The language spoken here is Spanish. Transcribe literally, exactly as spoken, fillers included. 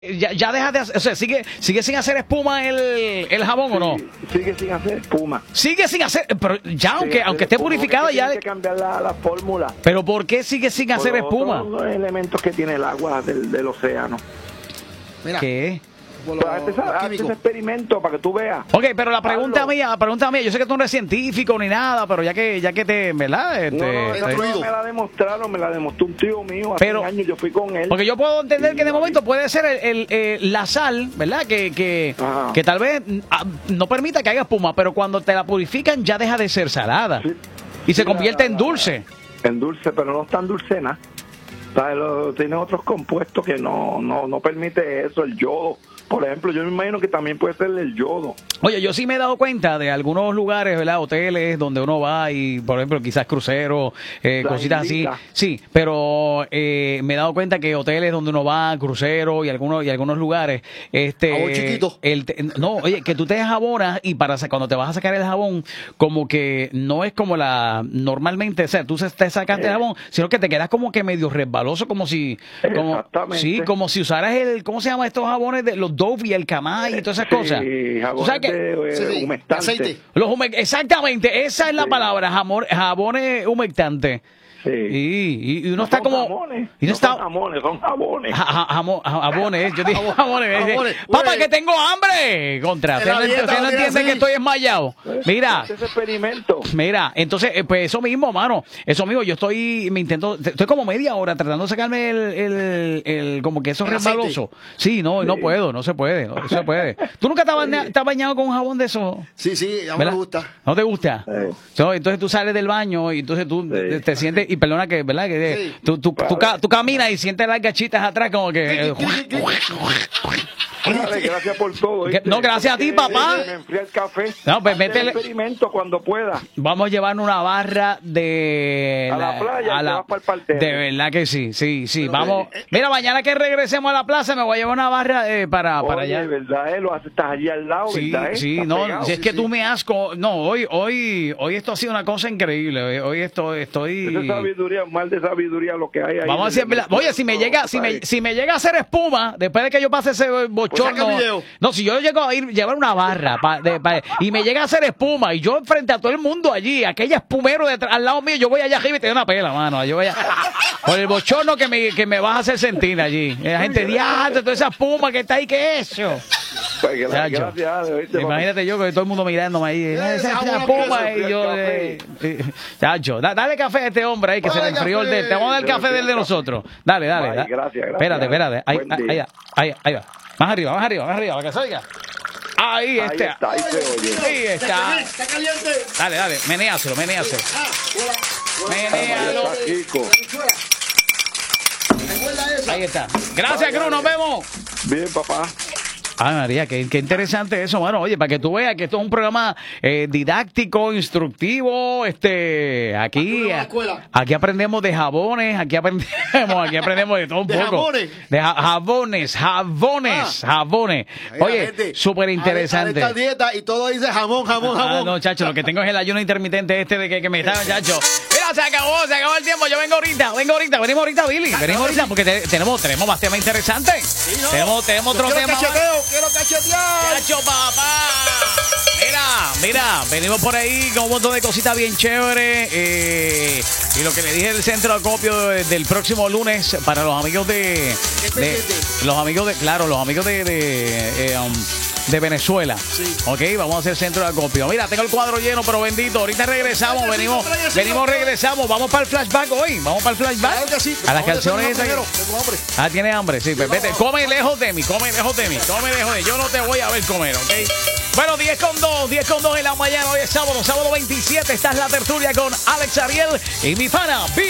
Ya, ya deja de hacer, o sea, sigue, sigue sin hacer espuma el, el jabón, sí, o no? Sigue sin hacer espuma. Sigue sin hacer, pero ya aunque, sigue aunque esté purificada ya. Hay que cambiar la, la fórmula. Pero ¿por qué sigue sin hacer espuma? Son los elementos que tiene el agua del, del océano. Mira. ¿Qué? Pues hazte, hazte ese experimento para que tú veas. Ok, pero la pregunta Hazlo. mía, la pregunta mía, yo sé que tú no eres científico ni nada, pero ya que ya que te, ¿verdad? Este, no, no, esa prueba me la demostraron, me la demostró un tío mío hace pero, años, yo fui con él. Porque yo puedo entender que de momento puede ser el, el, el, la sal, ¿verdad? Que, que, que tal vez no permita que haya espuma, pero cuando te la purifican ya deja de ser salada. Sí, y se sí, convierte la, la, en dulce. En dulce, pero no es tan dulce, ¿no? Tiene otros compuestos que no, no, no permite eso, el yodo. Por ejemplo, yo me imagino que también puede ser el yodo. Oye, yo sí me he dado cuenta de algunos lugares, ¿verdad? Hoteles donde uno va y, por ejemplo, quizás cruceros, eh, cositas así. Sí, pero eh, me he dado cuenta que hoteles donde uno va, cruceros y algunos y algunos lugares, este, jabón chiquito. El, no, oye, que tú te jabonas y para cuando te vas a sacar el jabón, como que no es como la normalmente, o sea, tú te sacaste el jabón, sino que te quedas como que medio resbaloso, como si, como, Exactamente. Sí, como si usaras el, ¿cómo se llama estos jabones de los Dove y el Camay y todas esas cosas? Sí, jabones de, sí, sí, humectantes. Aceite. Los hume exactamente, esa es la sí. palabra, jamón, jabones humectantes. Sí. Y, y uno no está como jamones, y no, no está son jamones, son jabones. Ja, ja, jamo, jabones, yo dije jamones. jamones. Papá, que tengo hambre. Contra, usted no, dieta, no entiende que estoy desmayado. Mira. Ese experimento. Mira, entonces, pues eso mismo, mano. Eso mismo, yo estoy, me intento, estoy como media hora tratando de sacarme el, el, el como que eso resbaloso. Sí, no, sí. no puedo, no se puede, no se puede. ¿Tú nunca te has bañado, te has bañado con un jabón de eso? Sí, sí, a mí me gusta. ¿No te gusta? Sí. So, entonces tú sales del baño y entonces tú sí. te sientes, y perdona que, ¿verdad? Que sí. tú, tú, tú, tú, tú caminas y sientes las gachitas atrás como que... Dale, gracias por todo. ¿Viste? No, gracias a ti, papá. Me enfría el café. No, pues métele. Experimento cuando pueda. Vamos a llevar una barra de a la, la playa, a la, para el de verdad que sí, sí, sí. Pero vamos. Eh, Mira, mañana que regresemos a la plaza me voy a llevar una barra eh, para, oye, para allá. ¿Verdad? Eh? Lo haces, estás allí al lado, sí, ¿verdad? Sí, ¿Estás no, pegado? si es sí, que sí. tú me has no, hoy, hoy, hoy esto ha sido una cosa increíble. Hoy estoy, estoy. Esa es sabiduría, mal de sabiduría lo que hay ahí. Vamos a decir, oye, si me llega, si me, si me llega a hacer espuma después de que yo pase ese bochorno. Pues no, si yo llego a ir llevar una barra pa, de, pa, y me llega a hacer espuma y yo frente a todo el mundo allí, aquella espumero detrás, al lado mío, yo voy allá arriba y te doy una pela, mano. Yo voy a, por el bochorno que me, que me vas a hacer sentir allí. La gente, diante, toda esa espuma que está ahí, ¿qué es eso? Pues que la, gracias, ¿viste? Imagínate yo que todo el mundo mirándome ahí. Esa, esa espuma y yo. Eh, eh, chacho, da, dale café a este hombre ahí que dale se le enfrió el de. Te vamos a dar el café del de nosotros. Dale, dale. Ay, da. Gracias, gracias. Espérate, espérate. Ahí, ahí, ahí, ahí, ahí va. Más arriba, más arriba, más arriba, para que se oiga. Ahí, ahí este. está, ahí se oye. Ahí está. Está caliente. Dale, dale, menéaselo, menéaselo. Menéalo. Ahí está. Gracias, Cruz, nos vemos. Bien, papá. Ay, María, qué, qué interesante eso, bueno, oye, para que tú veas que esto es un programa eh, didáctico, instructivo, este, aquí, aquí aprendemos de jabones, aquí aprendemos, aquí aprendemos de todo un ¿De poco. Jabones? De ja jabones, jabones, ah. jabones. Oye, súper interesante. Esta dieta y todo dice jamón, jamón, jamón. Ah, no, chacho, lo que tengo es el ayuno intermitente este de que, que me está, chacho. Mira, se acabó, se acabó el tiempo, yo vengo ahorita, vengo ahorita, venimos ahorita, Billy, venimos ahorita, porque te, tenemos, tenemos más temas interesantes. Sí, no. Tenemos, tenemos otro tema. Quiero cachetear. ¡Cacho, papá! Mira, mira, venimos por ahí con un montón de cositas bien chéveres. Eh, y lo que le dije del centro de acopio de, del próximo lunes para los amigos de, de. Los amigos de. Claro, los amigos de. de, eh, um, de Venezuela. Sí. Ok, vamos a hacer centro de acopio. Mira, tengo el cuadro lleno, pero bendito. Ahorita regresamos, venimos, venimos, regresamos. Vamos para el flashback hoy. Vamos para el flashback. Claro que sí. A las canciones esas. Tengo hambre. Ah, tiene hambre, sí. Pues vete, come lejos de mí, come lejos de mí, come lejos de mí. Yo no te voy a ver comer, ¿ok? Bueno, diez con dos, diez con dos en la mañana. Hoy es sábado, sábado veintisiete. Esta es la tertulia con Alex Ariel y mi pana, Billy.